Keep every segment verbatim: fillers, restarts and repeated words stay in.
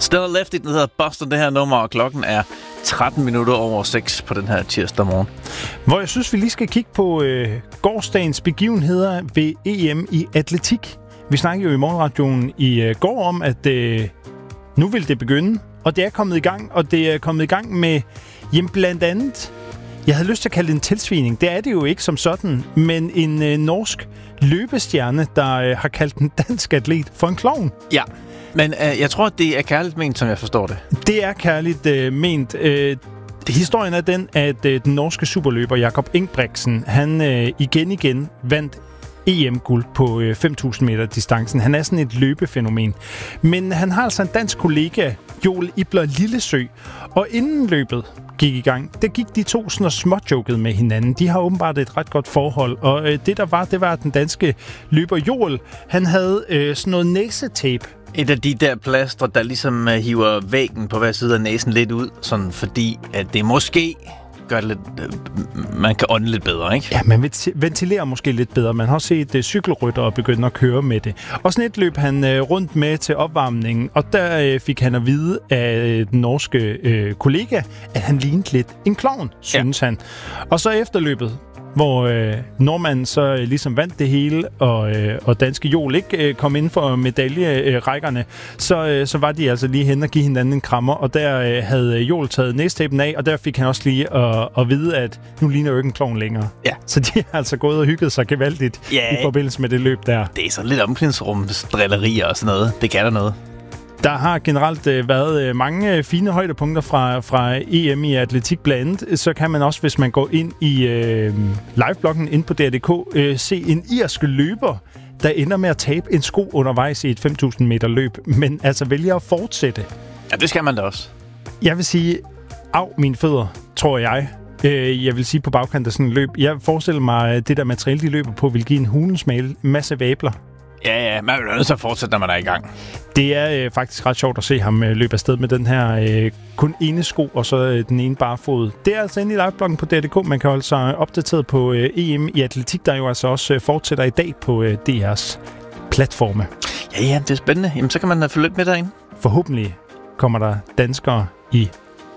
Stella Lefty, den hedder Boston, det her nummer, og klokken er tretten minutter over seks på den her tirsdag morgen. Hvor jeg synes, vi lige skal kigge på øh, gårsdagens begivenheder ved E M i atletik. Vi snakkede jo i morgenradioen i øh, går om, at øh, nu vil det begynde, og det er kommet i gang, og det er kommet i gang med, jamen blandt andet, jeg havde lyst til at kalde det en tilsvining. Det er det jo ikke som sådan, men en øh, norsk løbestjerne, der øh, har kaldt en dansk atlet for en klovn. Ja, men øh, jeg tror, det er kærligt ment, som jeg forstår det. Det er kærligt øh, ment. Øh, historien er den, at øh, den norske superløber Jakob Ingebrigtsen, han øh, igen igen vandt E M-guld på øh, fem tusind meter distancen. Han er sådan et løbefænomen. Men han har altså en dansk kollega, Joel Ibler Lillesø, og inden løbet gik i gang, der gik de to sådan og småjokede med hinanden. De har åbenbart et ret godt forhold, og øh, det der var, det var, at den danske løber Joel, han havde øh, sådan noget næsetape. Et af de der plaster, der ligesom uh, hiver væggen på hver side af næsen lidt ud, sådan fordi, at det måske gør det lidt, uh, man kan ånde lidt bedre, ikke? Ja, man ventilerer måske lidt bedre. Man har også set uh, cykelryttere begynde at køre med det. Og sådan et løb han uh, rundt med til opvarmningen, og der uh, fik han at vide af uh, den norske uh, kollega, at han lignede lidt en klovn, synes ja. han. Og så efter løbet, hvor øh, nordmanden så øh, ligesom vandt det hele, og, øh, og danske Joel ikke øh, kom ind for medaljerækkerne, så, øh, så var de altså lige hen og give hinanden en krammer, og der øh, havde Joel taget næstæben af, og der fik han også lige at, at vide, at nu ligner jo ikke en klovn længere. Ja. Så de har altså gået og hygget sig gevaldigt ja, i forbindelse med det løb der. Det er så lidt omklædningsrumsdrillerier og sådan noget. Det kan der noget. Der har generelt øh, været øh, mange øh, fine højdepunkter fra, fra E M i atletik blandt andet. Så kan man også, hvis man går ind i øh, livebloggen inde på D R punktum D K, øh, se en irsk løber, der ender med at tabe en sko undervejs i et fem tusind meter løb, men altså vælger at fortsætte. Ja, det skal man da også. Jeg vil sige, af mine fødder, tror jeg. Øh, jeg vil sige på bagkant af sådan en løb. Jeg forestiller mig, at det der materiale, de løber på, vil give en hulens masse vabler. Ja, ja, man er nødt til at fortsætte, når man er i gang. Det er øh, faktisk ret sjovt at se ham øh, løbe afsted med den her øh, kun ene sko, og så øh, den ene bare fod. Det er altså inde i livebloggen på D R punktum D K. Man kan holde sig opdateret på øh, E M i atletik, der jo altså også øh, fortsætter i dag på øh, D R's platforme. Ja, ja, det er spændende. Jamen, så kan man følge lidt med derinde. Forhåbentlig kommer der danskere i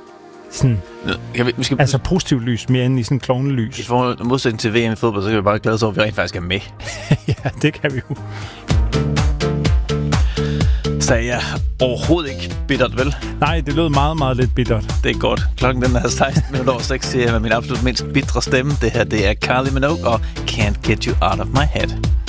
sådan, ja, vi, vi skal... altså positivt lys, mere end i sådan klovnelys. I forhold modsætning til V M i fodbold, så kan vi bare glæde os over, at vi rent faktisk er med. Ja, det kan vi jo. Sagde jeg overhovedet ikke bittert, vel? Nej, det lød meget, meget lidt bittert. Det er godt. Klokken den er seksten minutter over seks, siger jeg med min absolut mindst bitre stemme. Det her, det er Kylie Minogue og Can't Get You Out of My Head.